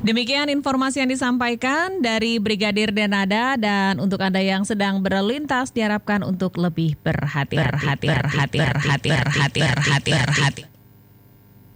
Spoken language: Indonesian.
Demikian informasi yang disampaikan dari Brigadir Denada, dan untuk Anda yang sedang berlalu lintas diharapkan untuk lebih berhati-hati.